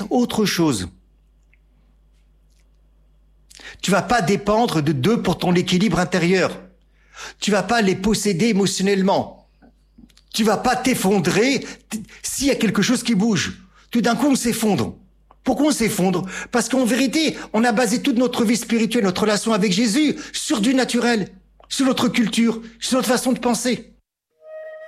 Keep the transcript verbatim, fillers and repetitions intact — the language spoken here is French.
autre chose. Tu vas pas dépendre de d'eux pour ton équilibre intérieur. Tu vas pas les posséder émotionnellement. Tu vas pas t'effondrer s'il y a quelque chose qui bouge. Tout d'un coup, on s'effondre. Pourquoi on s'effondre? Parce qu'en vérité, on a basé toute notre vie spirituelle, notre relation avec Jésus, sur du naturel, sur notre culture, sur notre façon de penser.